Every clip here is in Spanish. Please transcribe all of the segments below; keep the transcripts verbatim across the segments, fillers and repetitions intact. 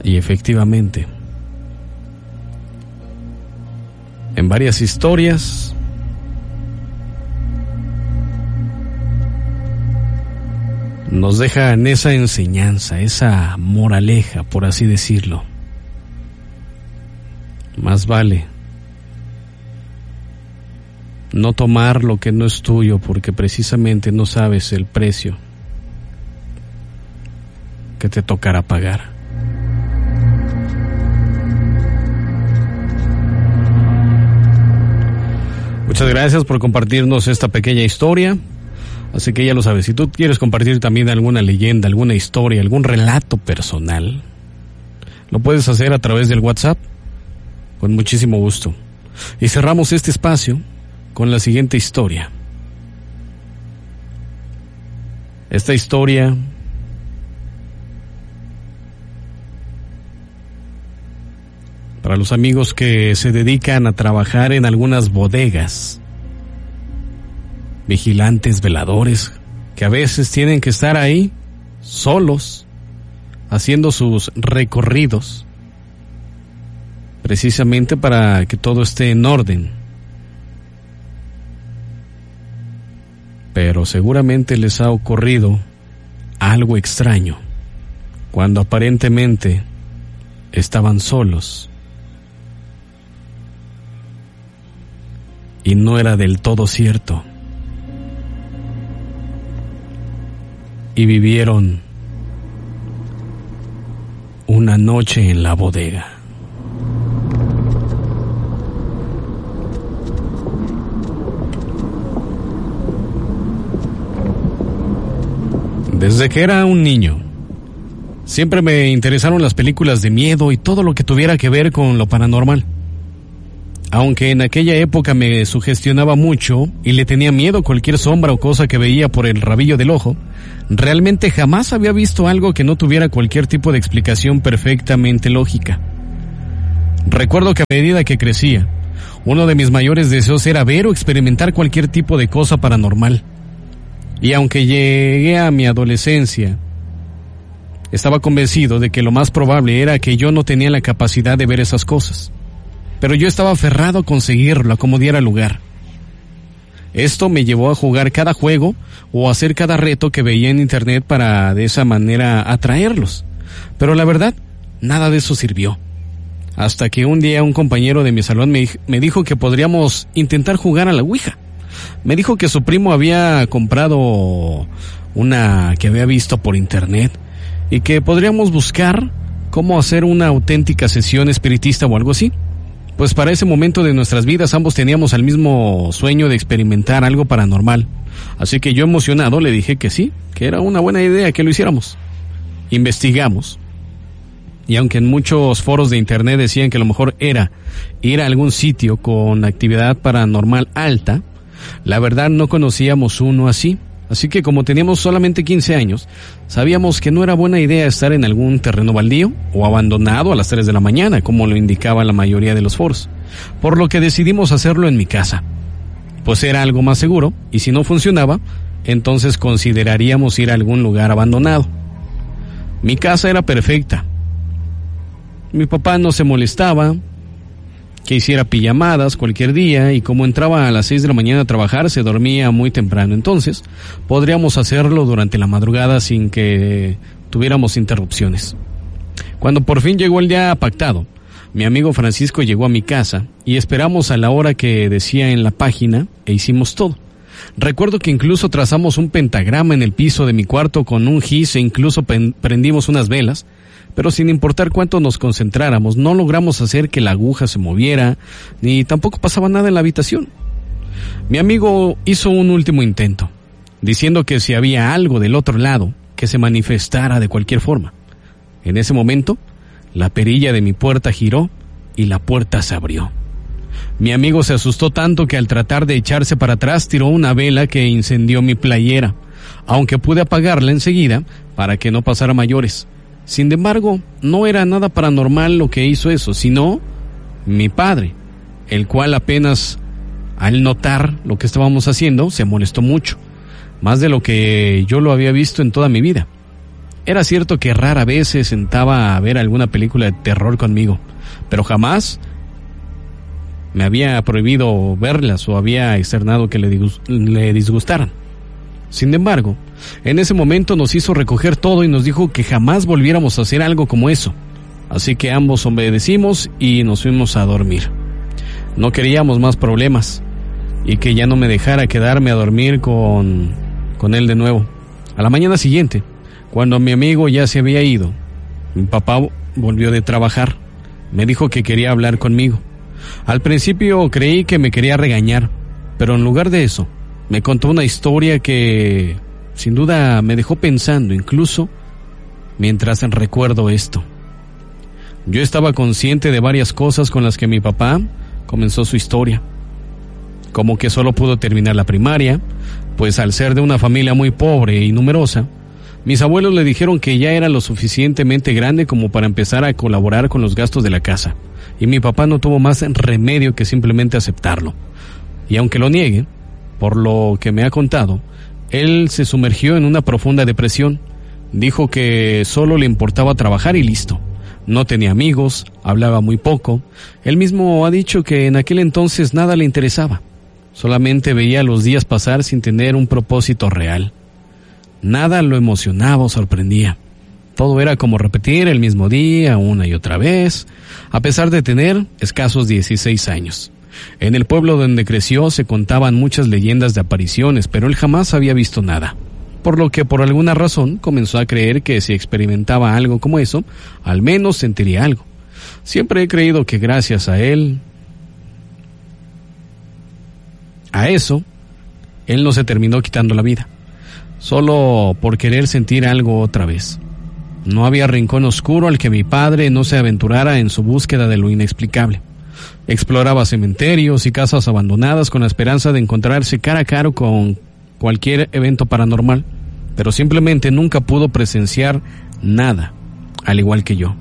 Y efectivamente, en varias historias nos dejan esa enseñanza, esa moraleja, por así decirlo. Más vale no tomar lo que no es tuyo, porque precisamente no sabes el precio que te tocará pagar. Muchas gracias por compartirnos esta pequeña historia. Así que ya lo sabes, si tú quieres compartir también alguna leyenda, alguna historia, algún relato personal, lo puedes hacer a través del WhatsApp, con muchísimo gusto. Y cerramos este espacio con la siguiente historia. Esta historia para los amigos que se dedican a trabajar en algunas bodegas, vigilantes, veladores, que a veces tienen que estar ahí solos, haciendo sus recorridos, precisamente para que todo esté en orden. Pero seguramente les ha ocurrido algo extraño, cuando aparentemente estaban solos, y no era del todo cierto. Y vivieron una noche en la bodega. Desde que era un niño, siempre me interesaron las películas de miedo y todo lo que tuviera que ver con lo paranormal. Aunque en aquella época me sugestionaba mucho y le tenía miedo a cualquier sombra o cosa que veía por el rabillo del ojo, realmente jamás había visto algo que no tuviera cualquier tipo de explicación perfectamente lógica. Recuerdo que a medida que crecía, uno de mis mayores deseos era ver o experimentar cualquier tipo de cosa paranormal. Y aunque llegué a mi adolescencia, estaba convencido de que lo más probable era que yo no tenía la capacidad de ver esas cosas. Pero yo estaba aferrado a conseguirlo, a como diera lugar. Esto me llevó a jugar cada juego o a hacer cada reto que veía en internet para de esa manera atraerlos. Pero la verdad, nada de eso sirvió. Hasta que un día un compañero de mi salón me, me dijo que podríamos intentar jugar a la Ouija. Me dijo que su primo había comprado una que había visto por internet y que podríamos buscar cómo hacer una auténtica sesión espiritista o algo así. Pues para ese momento de nuestras vidas ambos teníamos el mismo sueño de experimentar algo paranormal. Así que yo emocionado le dije que sí, que era una buena idea que lo hiciéramos. Investigamos. Y aunque en muchos foros de internet decían que lo mejor era ir a algún sitio con actividad paranormal alta, la verdad no conocíamos uno así. Así que como teníamos solamente quince años, sabíamos que no era buena idea estar en algún terreno baldío o abandonado a las tres de la mañana, como lo indicaba la mayoría de los foros. Por lo que decidimos hacerlo en mi casa, pues era algo más seguro, y si no funcionaba, entonces consideraríamos ir a algún lugar abandonado. Mi casa era perfecta. Mi papá no se molestaba que hiciera pijamadas cualquier día, y como entraba a las seis de la mañana a trabajar, se dormía muy temprano. Entonces, podríamos hacerlo durante la madrugada sin que tuviéramos interrupciones. Cuando por fin llegó el día pactado, mi amigo Francisco llegó a mi casa y esperamos a la hora que decía en la página e hicimos todo. Recuerdo que incluso trazamos un pentagrama en el piso de mi cuarto con un gis e incluso prendimos unas velas, pero sin importar cuánto nos concentráramos, no logramos hacer que la aguja se moviera, ni tampoco pasaba nada en la habitación. Mi amigo hizo un último intento, diciendo que si había algo del otro lado, que se manifestara de cualquier forma. En ese momento, la perilla de mi puerta giró y la puerta se abrió. Mi amigo se asustó tanto que al tratar de echarse para atrás tiró una vela que incendió mi playera, aunque pude apagarla enseguida para que no pasara mayores. Sin embargo, no era nada paranormal lo que hizo eso, sino mi padre, el cual apenas al notar lo que estábamos haciendo se molestó mucho, más de lo que yo lo había visto en toda mi vida. Era cierto que rara vez se sentaba a ver alguna película de terror conmigo, pero jamás me había prohibido verlas o había externado que le, disgust- le disgustaran. Sin embargo, en ese momento nos hizo recoger todo y nos dijo que jamás volviéramos a hacer algo como eso. Así que ambos obedecimos y nos fuimos a dormir. No queríamos más problemas y que ya no me dejara quedarme a dormir con, con él de nuevo. A la mañana siguiente, cuando mi amigo ya se había ido, mi papá volvió de trabajar. Me dijo que quería hablar conmigo. Al principio creí que me quería regañar, pero en lugar de eso, me contó una historia que sin duda me dejó pensando, incluso mientras recuerdo esto. Yo estaba consciente de varias cosas con las que mi papá comenzó su historia, como que solo pudo terminar la primaria, pues al ser de una familia muy pobre y numerosa, mis abuelos le dijeron que ya era lo suficientemente grande como para empezar a colaborar con los gastos de la casa, y mi papá no tuvo más remedio que simplemente aceptarlo. Y aunque lo niegue, por lo que me ha contado, él se sumergió en una profunda depresión. Dijo que solo le importaba trabajar y listo. No tenía amigos, hablaba muy poco. Él mismo ha dicho que en aquel entonces nada le interesaba. Solamente veía los días pasar sin tener un propósito real. Nada lo emocionaba o sorprendía. Todo era como repetir el mismo día una y otra vez, a pesar de tener escasos dieciséis años. En el pueblo donde creció se contaban muchas leyendas de apariciones, pero él jamás había visto nada. Por lo que por alguna razón comenzó a creer que si experimentaba algo como eso, al menos sentiría algo. Siempre he creído que gracias a él, a eso, él no se terminó quitando la vida, solo por querer sentir algo otra vez. No había rincón oscuro al que mi padre no se aventurara en su búsqueda de lo inexplicable. Exploraba cementerios y casas abandonadas con la esperanza de encontrarse cara a cara con cualquier evento paranormal, pero simplemente nunca pudo presenciar nada, al igual que yo.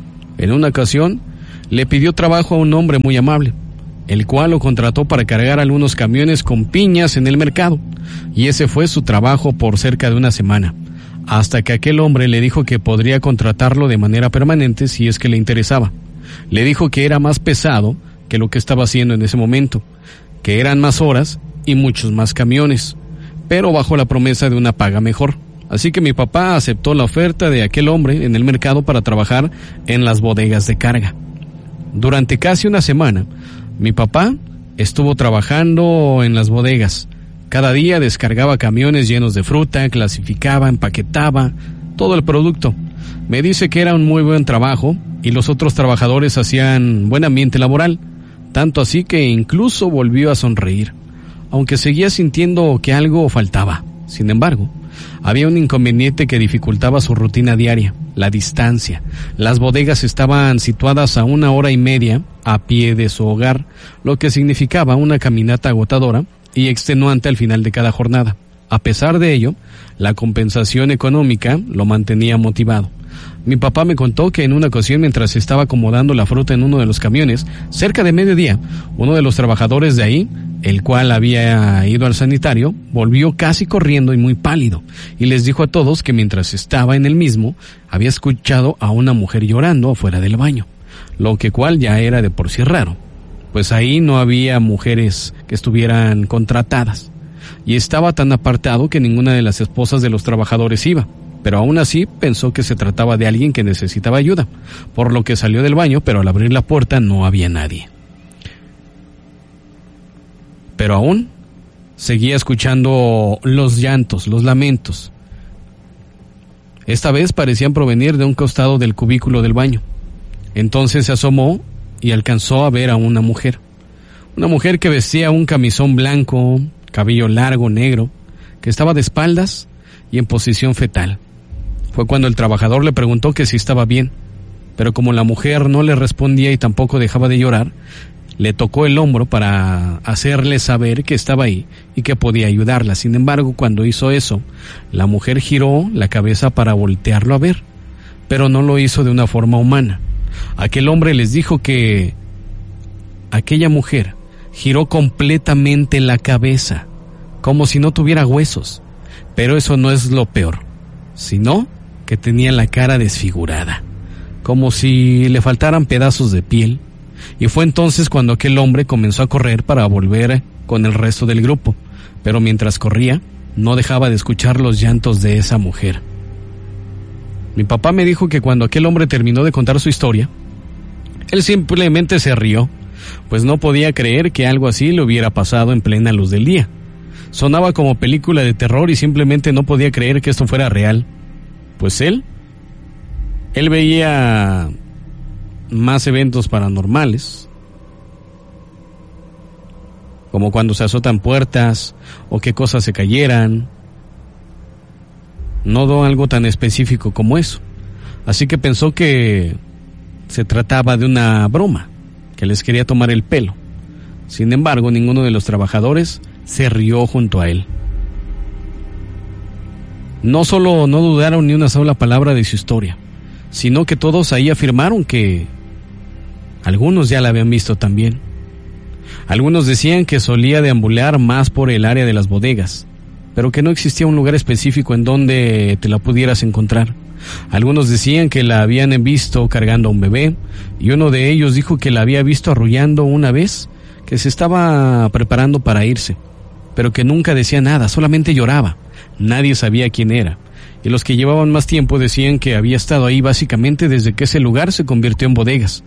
En una ocasión, le pidió trabajo a un hombre muy amable, el cual lo contrató para cargar algunos camiones con piñas en el mercado, y ese fue su trabajo por cerca de una semana, hasta que aquel hombre le dijo que podría contratarlo de manera permanente si es que le interesaba. Le dijo que era más pesado que lo que estaba haciendo en ese momento, que eran más horas y muchos más camiones, pero bajo la promesa de una paga mejor. Así que mi papá aceptó la oferta de aquel hombre en el mercado para trabajar en las bodegas de carga. Durante casi una semana, mi papá estuvo trabajando en las bodegas. Cada día descargaba camiones llenos de fruta, clasificaba, empaquetaba todo el producto. Me dice que era un muy buen trabajo y los otros trabajadores hacían buen ambiente laboral, tanto así que incluso volvió a sonreír, aunque seguía sintiendo que algo faltaba. Sin embargo, había un inconveniente que dificultaba su rutina diaria: la distancia. Las bodegas estaban situadas a una hora y media a pie de su hogar, lo que significaba una caminata agotadora y extenuante al final de cada jornada. A pesar de ello, la compensación económica lo mantenía motivado. Mi papá me contó que en una ocasión, mientras estaba acomodando la fruta en uno de los camiones, cerca de mediodía, uno de los trabajadores de ahí, el cual había ido al sanitario, volvió casi corriendo y muy pálido, y les dijo a todos que mientras estaba en el mismo, había escuchado a una mujer llorando afuera del baño, lo que cual ya era de por sí raro, pues ahí no había mujeres que estuvieran contratadas, y estaba tan apartado que ninguna de las esposas de los trabajadores iba. Pero aún así pensó que se trataba de alguien que necesitaba ayuda, por lo que salió del baño, pero al abrir la puerta no había nadie. Pero aún seguía escuchando los llantos, los lamentos. Esta vez parecían provenir de un costado del cubículo del baño. Entonces se asomó y alcanzó a ver a una mujer. Una mujer que vestía un camisón blanco, cabello largo, negro, que estaba de espaldas y en posición fetal. Fue cuando el trabajador le preguntó que si estaba bien, pero como la mujer no le respondía y tampoco dejaba de llorar, le tocó el hombro para hacerle saber que estaba ahí y que podía ayudarla. Sin embargo, cuando hizo eso, la mujer giró la cabeza para voltearlo a ver, pero no lo hizo de una forma humana. Aquel hombre les dijo que aquella mujer giró completamente la cabeza, como si no tuviera huesos. Pero eso no es lo peor, sino que tenía la cara desfigurada, como si le faltaran pedazos de piel, y fue entonces cuando aquel hombre comenzó a correr para volver con el resto del grupo, pero mientras corría, no dejaba de escuchar los llantos de esa mujer. Mi papá me dijo que cuando aquel hombre terminó de contar su historia, él simplemente se rió, pues no podía creer que algo así le hubiera pasado en plena luz del día. Sonaba como película de terror y simplemente no podía creer que esto fuera real. Pues él, él veía más eventos paranormales, como cuando se azotan puertas o que cosas se cayeran. No dio algo tan específico como eso. Así que pensó que se trataba de una broma, que les quería tomar el pelo. Sin embargo, ninguno de los trabajadores se rió junto a él. No solo no dudaron ni una sola palabra de su historia, sino que todos ahí afirmaron que algunos ya la habían visto también. Algunos decían que solía deambular más por el área de las bodegas, pero que no existía un lugar específico en donde te la pudieras encontrar. Algunos decían que la habían visto cargando a un bebé, y uno de ellos dijo que la había visto arrullando una vez que se estaba preparando para irse, pero que nunca decía nada, solamente lloraba. Nadie sabía quién era, y los que llevaban más tiempo decían que había estado ahí básicamente desde que ese lugar se convirtió en bodegas.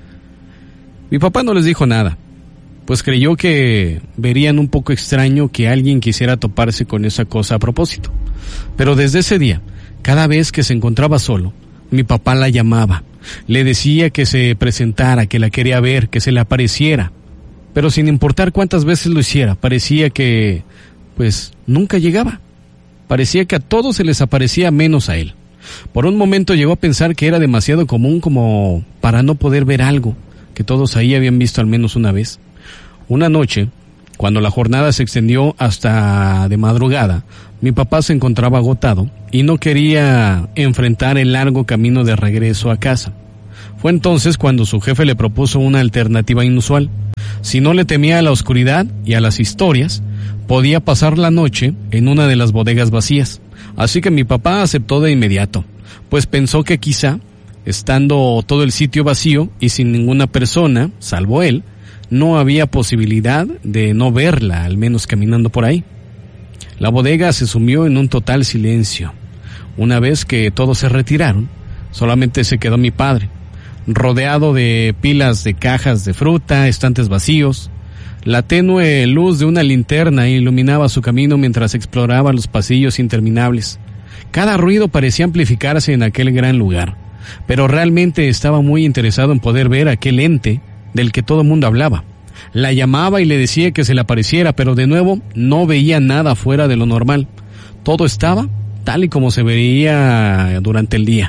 Mi papá no les dijo nada, pues creyó que verían un poco extraño que alguien quisiera toparse con esa cosa a propósito. Pero desde ese día, cada vez que se encontraba solo, mi papá la llamaba, le decía que se presentara, que la quería ver, que se le apareciera. Pero sin importar cuántas veces lo hiciera, parecía que, pues, nunca llegaba. Parecía que a todos se les aparecía menos a él. Por un momento llegó a pensar que era demasiado común como para no poder ver algo que todos ahí habían visto al menos una vez. Una noche, cuando la jornada se extendió hasta de madrugada, mi papá se encontraba agotado y no quería enfrentar el largo camino de regreso a casa. Fue entonces cuando su jefe le propuso una alternativa inusual. Si no le temía a la oscuridad y a las historias, podía pasar la noche en una de las bodegas vacías. Así que mi papá aceptó de inmediato, pues pensó que quizá, estando todo el sitio vacío y sin ninguna persona, salvo él, no había posibilidad de no verla, al menos caminando por ahí. La bodega se sumió en un total silencio. Una vez que todos se retiraron, solamente se quedó mi padre, rodeado de pilas de cajas de fruta, estantes vacíos. La tenue luz de una linterna iluminaba su camino mientras exploraba los pasillos interminables. Cada ruido parecía amplificarse en aquel gran lugar, pero realmente estaba muy interesado en poder ver aquel ente del que todo el mundo hablaba. La llamaba y le decía que se le apareciera, pero de nuevo no veía nada fuera de lo normal. Todo estaba tal y como se veía durante el día.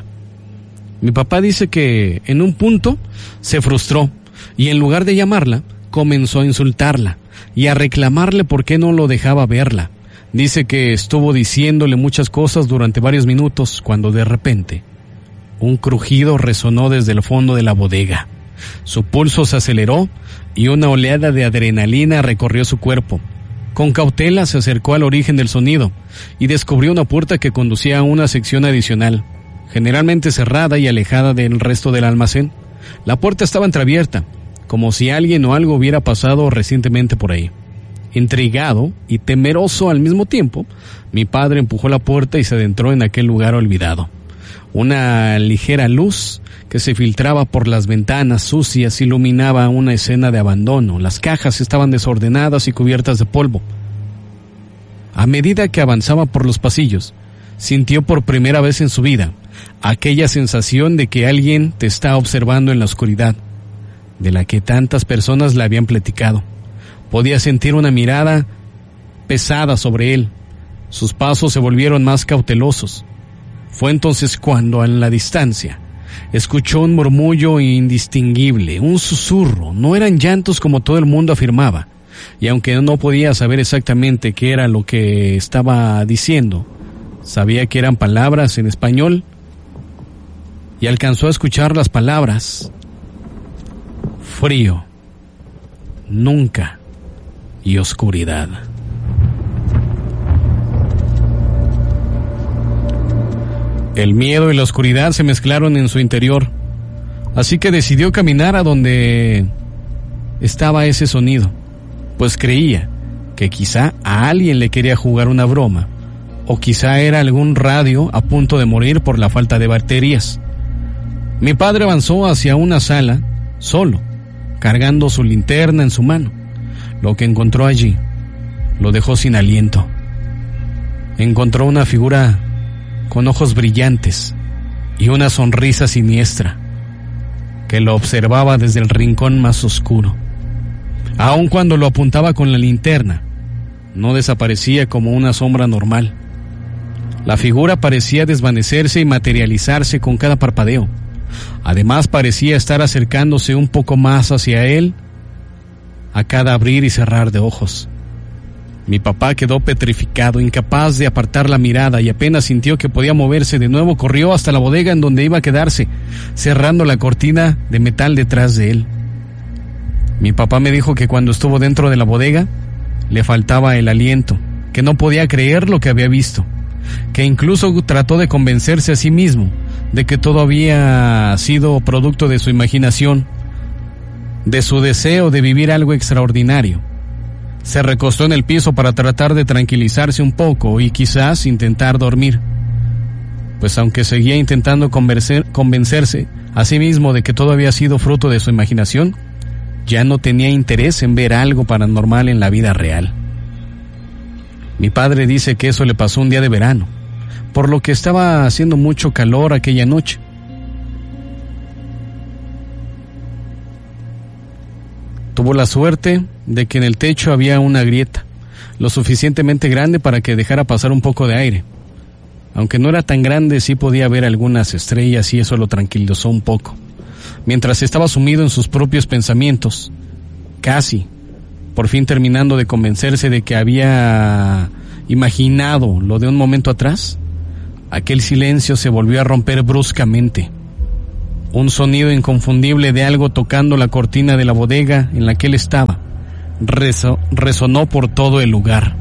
Mi papá dice que en un punto se frustró y en lugar de llamarla, comenzó a insultarla y a reclamarle por qué no lo dejaba verla. Dice que estuvo diciéndole muchas cosas durante varios minutos cuando de repente un crujido resonó desde el fondo de la bodega. Su pulso se aceleró y una oleada de adrenalina recorrió su cuerpo. Con cautela se acercó al origen del sonido y descubrió una puerta que conducía a una sección adicional, generalmente cerrada y alejada del resto del almacén. La puerta estaba entreabierta, como si alguien o algo hubiera pasado recientemente por ahí. Intrigado y temeroso al mismo tiempo, mi padre empujó la puerta y se adentró en aquel lugar olvidado. Una ligera luz que se filtraba por las ventanas sucias iluminaba una escena de abandono. Las cajas estaban desordenadas y cubiertas de polvo. A medida que avanzaba por los pasillos, sintió por primera vez en su vida aquella sensación de que alguien te está observando en la oscuridad, de la que tantas personas le habían platicado. Podía sentir una mirada pesada sobre él. Sus pasos se volvieron más cautelosos. Fue entonces cuando, en la distancia, escuchó un murmullo indistinguible, un susurro. No eran llantos como todo el mundo afirmaba, y aunque no podía saber exactamente qué era lo que estaba diciendo, sabía que eran palabras en español, y alcanzó a escuchar las palabras: frío, nunca y oscuridad. El miedo y la oscuridad se mezclaron en su interior, así que decidió caminar a donde estaba ese sonido, pues creía que quizá a alguien le quería jugar una broma, o quizá era algún radio a punto de morir por la falta de baterías. Mi padre avanzó hacia una sala, solo, cargando su linterna en su mano. Lo que encontró allí lo dejó sin aliento. Encontró una figura con ojos brillantes y una sonrisa siniestra que lo observaba desde el rincón más oscuro. Aun cuando lo apuntaba con la linterna, no desaparecía como una sombra normal. La figura parecía desvanecerse y materializarse con cada parpadeo. Además, parecía estar acercándose un poco más hacia él a cada abrir y cerrar de ojos. Mi papá quedó petrificado, incapaz de apartar la mirada, y apenas sintió que podía moverse de nuevo, corrió hasta la bodega en donde iba a quedarse, cerrando la cortina de metal detrás de él. Mi papá me dijo que cuando estuvo dentro de la bodega, le faltaba el aliento, que no podía creer lo que había visto, que incluso trató de convencerse a sí mismo de que todo había sido producto de su imaginación, de su deseo de vivir algo extraordinario. Se recostó en el piso para tratar de tranquilizarse un poco y quizás intentar dormir, pues aunque seguía intentando convencer, convencerse a sí mismo de que todo había sido fruto de su imaginación, ya no tenía interés en ver algo paranormal en la vida real. Mi padre dice que eso le pasó un día de verano, por lo que estaba haciendo mucho calor aquella noche. Tuvo la suerte de que en el techo había una grieta, lo suficientemente grande para que dejara pasar un poco de aire. Aunque no era tan grande, sí podía ver algunas estrellas y eso lo tranquilizó un poco. Mientras estaba sumido en sus propios pensamientos, casi, por fin terminando de convencerse de que había imaginado lo de un momento atrás, aquel silencio se volvió a romper bruscamente. Un sonido inconfundible de algo tocando la cortina de la bodega en la que él estaba reso- resonó por todo el lugar.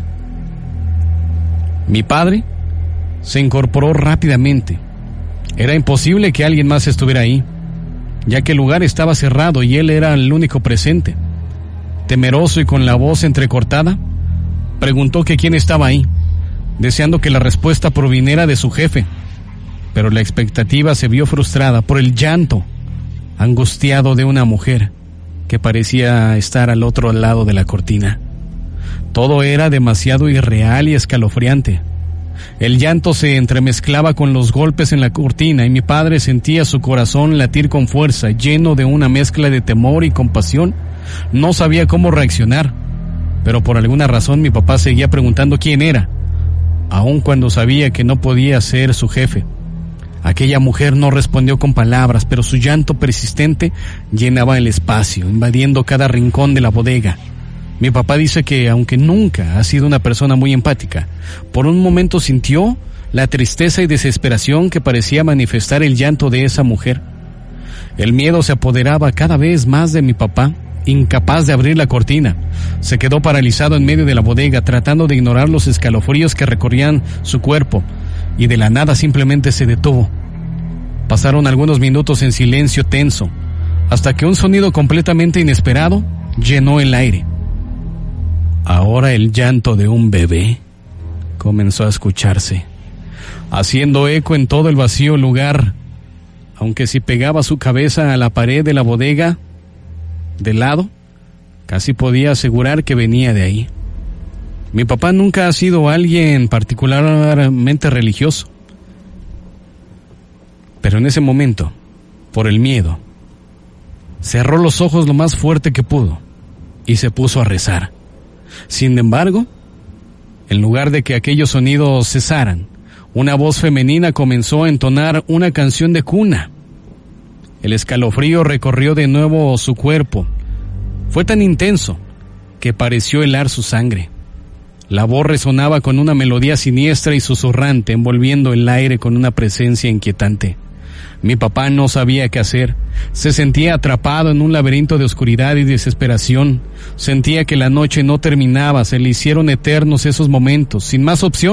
Mi padre se incorporó rápidamente. Era imposible que alguien más estuviera ahí, ya que el lugar estaba cerrado y él era el único presente. Temeroso y con la voz entrecortada, preguntó que quién estaba ahí, deseando que la respuesta proviniera de su jefe. Pero la expectativa se vio frustrada por el llanto angustiado de una mujer que parecía estar al otro lado de la cortina. Todo era demasiado irreal y escalofriante. El llanto se entremezclaba con los golpes en la cortina y mi padre sentía su corazón latir con fuerza, lleno de una mezcla de temor y compasión. No sabía cómo reaccionar, pero por alguna razón mi papá seguía preguntando quién era, aun cuando sabía que no podía ser su jefe. Aquella mujer no respondió con palabras, pero su llanto persistente llenaba el espacio, invadiendo cada rincón de la bodega. Mi papá dice que, aunque nunca ha sido una persona muy empática, por un momento sintió la tristeza y desesperación que parecía manifestar el llanto de esa mujer. El miedo se apoderaba cada vez más de mi papá, incapaz de abrir la cortina. Se quedó paralizado en medio de la bodega, tratando de ignorar los escalofríos que recorrían su cuerpo, y de la nada simplemente se detuvo. Pasaron algunos minutos en silencio tenso, hasta que un sonido completamente inesperado llenó el aire. Ahora el llanto de un bebé comenzó a escucharse, haciendo eco en todo el vacío lugar, aunque si pegaba su cabeza a la pared de la bodega de lado, casi podía asegurar que venía de ahí. Mi papá nunca ha sido alguien particularmente religioso, pero en ese momento, por el miedo, cerró los ojos lo más fuerte que pudo y se puso a rezar. Sin embargo, en lugar de que aquellos sonidos cesaran, una voz femenina comenzó a entonar una canción de cuna. El escalofrío recorrió de nuevo su cuerpo. Fue tan intenso que pareció helar su sangre. La voz resonaba con una melodía siniestra y susurrante, envolviendo el aire con una presencia inquietante. Mi papá no sabía qué hacer. Se sentía atrapado en un laberinto de oscuridad y desesperación. Sentía que la noche no terminaba, se le hicieron eternos esos momentos. Sin más opción,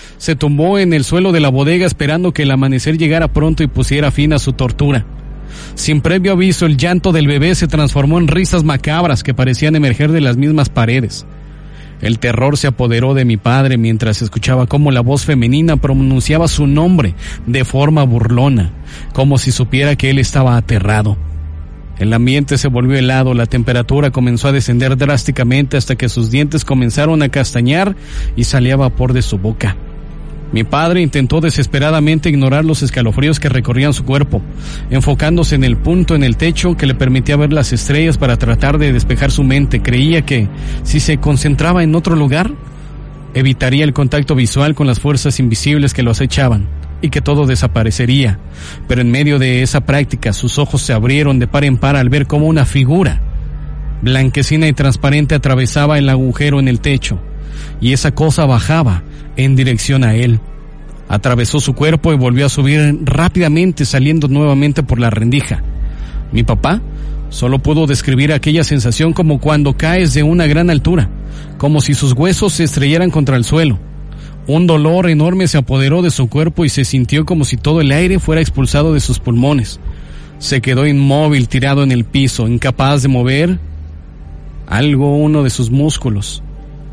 se tumbó en el suelo de la bodega esperando que el amanecer llegara pronto y pusiera fin a su tortura. Sin previo aviso, el llanto del bebé se transformó en risas macabras que parecían emerger de las mismas paredes. El terror se apoderó de mi padre mientras escuchaba cómo la voz femenina pronunciaba su nombre de forma burlona, como si supiera que él estaba aterrado. El ambiente se volvió helado, la temperatura comenzó a descender drásticamente hasta que sus dientes comenzaron a castañar y salía vapor de su boca. Mi padre intentó desesperadamente ignorar los escalofríos que recorrían su cuerpo, enfocándose en el punto en el techo que le permitía ver las estrellas para tratar de despejar su mente. Creía que, si se concentraba en otro lugar, evitaría el contacto visual con las fuerzas invisibles que lo acechaban, y que todo desaparecería. Pero en medio de esa práctica, sus ojos se abrieron de par en par al ver cómo una figura, blanquecina y transparente, atravesaba el agujero en el techo, y esa cosa bajaba en dirección a él. Atravesó su cuerpo y volvió a subir rápidamente, saliendo nuevamente por la rendija. Mi papá solo pudo describir aquella sensación como cuando caes de una gran altura, como si sus huesos se estrellaran contra el suelo. Un dolor enorme se apoderó de su cuerpo y se sintió como si todo el aire fuera expulsado de sus pulmones. Se quedó inmóvil, tirado en el piso, incapaz de mover algo, uno de sus músculos.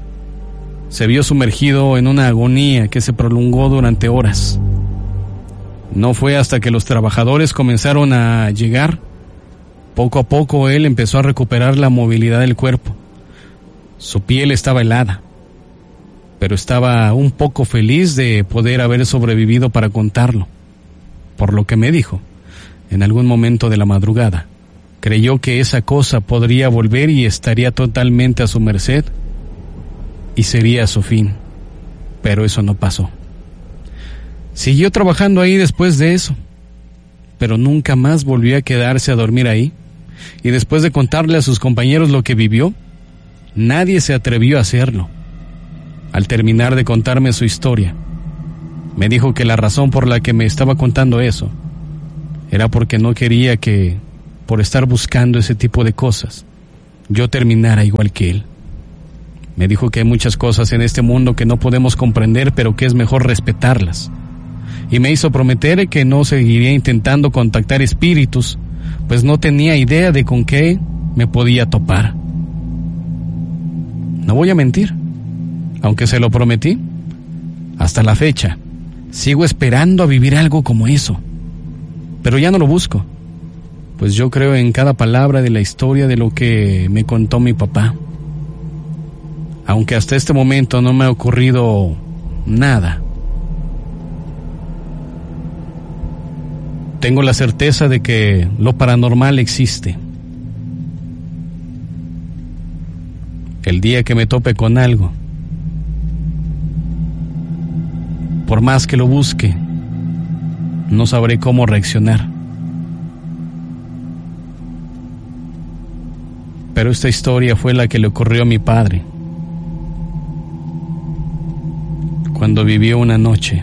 Se vio sumergido en una agonía que se prolongó durante horas. No fue hasta que los trabajadores comenzaron a llegar. Poco a poco él empezó a recuperar la movilidad del cuerpo. Su piel estaba helada, pero estaba un poco feliz de poder haber sobrevivido para contarlo. Por lo que me dijo, en algún momento de la madrugada, creyó que esa cosa podría volver y estaría totalmente a su merced, y sería su fin, pero eso no pasó. Siguió trabajando ahí después de eso, pero nunca más volvió a quedarse a dormir ahí, y después de contarle a sus compañeros lo que vivió, nadie se atrevió a hacerlo. Al terminar de contarme su historia, me dijo que la razón por la que me estaba contando eso era porque no quería que, por estar buscando ese tipo de cosas, yo terminara igual que él. Me dijo que hay muchas cosas en este mundo que no podemos comprender, pero que es mejor respetarlas. Y me hizo prometer que no seguiría intentando contactar espíritus, pues no tenía idea de con qué me podía topar. No voy a mentir, aunque se lo prometí, hasta la fecha sigo esperando a vivir algo como eso. Pero ya no lo busco, pues yo creo en cada palabra de la historia de lo que me contó mi papá. Aunque hasta este momento no me ha ocurrido nada, tengo la certeza de que lo paranormal existe. El día que me tope con algo, por más que lo busque, no sabré cómo reaccionar. Pero esta historia fue la que le ocurrió a mi padre cuando vivió una noche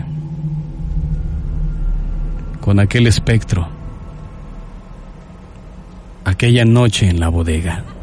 con aquel espectro, aquella noche en la bodega.